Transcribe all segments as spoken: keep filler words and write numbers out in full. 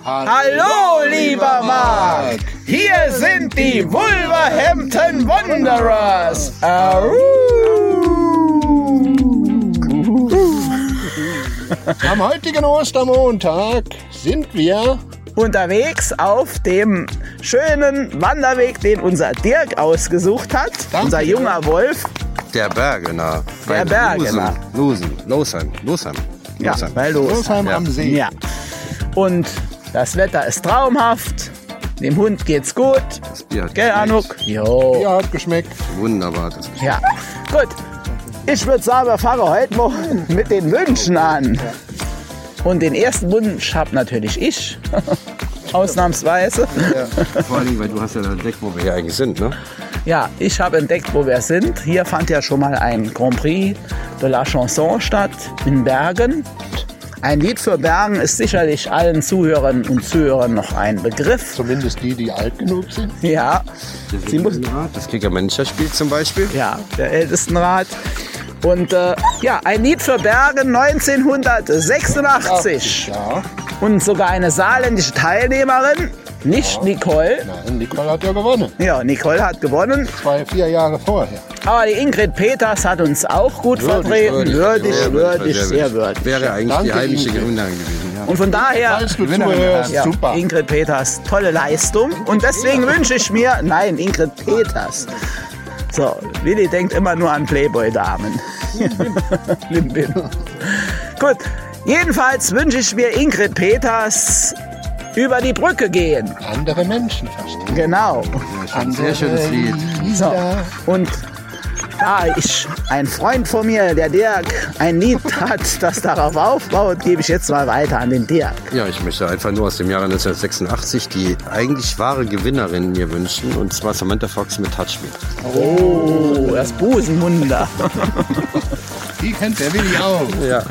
Hallo, lieber Marc! Hier sind die Wolverhampton Wanderers! Au! Am heutigen Ostermontag sind wir unterwegs auf dem schönen Wanderweg, den unser Dirk ausgesucht hat. Danke. Unser junger Wolf. Der Bergener. Der Bergener. Losen. Losheim. Losheim. Ja, bei Losheim. Losheim am See. Ja. Und das Wetter ist traumhaft. Dem Hund geht's gut. Das Bier hat Gell, Anuk? Jo. Bier hat geschmeckt. Wunderbar. Das ja, gut. Ich würde sagen, wir fangen heute mal mit den Wünschen an. Und den ersten Wunsch habe natürlich ich. Ausnahmsweise. Ja. Vor allem, weil du hast ja entdeckt, wo wir hier eigentlich sind, ne? Ja, ich habe entdeckt, wo wir sind. Hier fand ja schon mal ein Grand Prix de la Chanson statt in Bergen. Ein Lied für Bergen ist sicherlich allen Zuhörern und Zuhörern noch ein Begriff. Zumindest die, die alt genug sind. Ja. Sie muss das Kicker-Manager-Spiel zum Beispiel. Ja, der Ältestenrat. Und äh, ja, ein Lied für Bergen neunzehnhundertsechsundachtzig. Ja. Und sogar eine saarländische Teilnehmerin, nicht ja. Nicole. Nein, Nicole hat ja gewonnen. Ja, Nicole hat gewonnen. Zwei, vier Jahre vorher. Aber die Ingrid Peters hat uns auch gut würdig, vertreten. Würdig, würdig, würdig, würdig sehr würdig. Wäre eigentlich Danke, die heimische Ingrid. Gewinnerin gewesen. Ja. Und von daher, ja, super. Ingrid Peters, tolle Leistung. Und deswegen wünsche ich mir, nein, Ingrid Peters. So, Willi denkt immer nur an Playboy-Damen. Limbim. Gut, jedenfalls wünsche ich mir Ingrid Peters über die Brücke gehen. Andere Menschen verstehen. Genau. Ja, ein sehr schönes Lied. So, und da ich, ein Freund von mir, der Dirk, ein Lied hat, das darauf aufbaut, gebe ich jetzt mal weiter an den Dirk. Ja, ich möchte einfach nur aus dem Jahre neunzehnhundertsechsundachtzig die eigentlich wahre Gewinnerin mir wünschen, und zwar Samantha Fox mit Touch Me. Oh, das Busenwunder. Die kennt der Willi auch. Ja.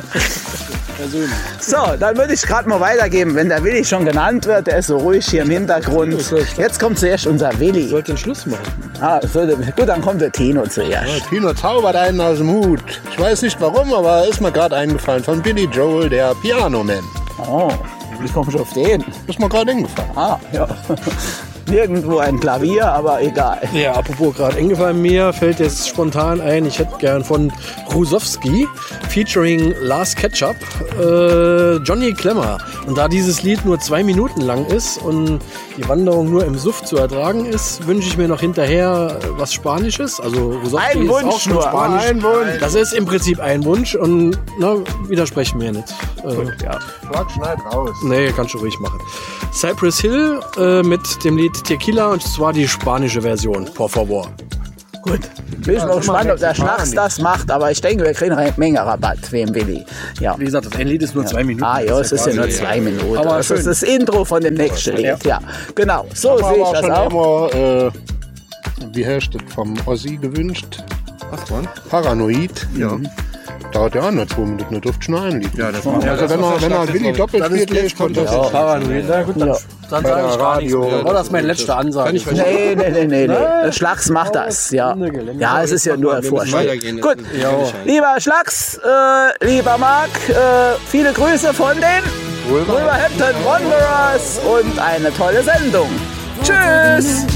So, dann würde ich gerade mal weitergeben, wenn der Willi schon genannt wird, der ist so ruhig hier im Hintergrund. Jetzt kommt zuerst unser Willi. Ich sollte den Schluss machen. Ah, sollte, gut, dann kommt der Tino zuerst. Ja, Tino zaubert einen aus dem Hut. Ich weiß nicht warum, aber ist mir gerade eingefallen von Billy Joel, der Piano Man. Oh, wie kommst du auf den? Ist mir gerade eingefallen. Ah, ja. Nirgendwo ein Klavier, aber egal. Ja, apropos gerade eingefallen, mir fällt jetzt spontan ein, ich hätte gern von Rusowski featuring Lars Ketchup äh, Johnny Klemmer. Und da dieses Lied nur zwei Minuten lang ist und die Wanderung nur im Suff zu ertragen ist, wünsche ich mir noch hinterher was Spanisches. Also Rusowski ein ist Wunsch auch schon nur. Spanisch. Ein Wunsch. Das ist im Prinzip ein Wunsch und na, widersprechen mir nicht. Äh, ja. Schlag, schneid raus. Nee, kannst du ruhig machen. Cypress Hill äh, mit dem Lied Tequila, und zwar die spanische Version, por favor. Gut. Bin ich mal gespannt, ob der Schlags das macht, aber ich denke, wir kriegen eine Menge Rabatt wegen Willi. Ja. Wie gesagt, das ein Lied ist nur ja. zwei Minuten. Ah ja, es ist ja nur zwei Minuten. Aber das schön. ist das Intro von dem nächsten Lied. Ja, ja. Genau. So sehe ich das auch. Immer, äh, wie heißt das, vom Ossi gewünscht? Was, Mann? Paranoid. Ja. Dauert ja auch nur zwei Minuten, du durft schon ein Lied. Ja, das also ja, wenn er, wenn er Willi doppelt spielt, legt, kommt das ja. Paranoid. Na gut, dann, Ja. dann Bei sage der ich gar nichts Radio- mehr. Oh, das ist meine letzte Ansage. ich Nee, nee, nee, nee, nee. Schlags macht das, ja. Ja, es ist ja nur ein Vorschlag. Gut, lieber Schlags, äh, lieber Marc, äh, viele Grüße von den Wolverhampton Wanderers und eine tolle Sendung. Tschüss!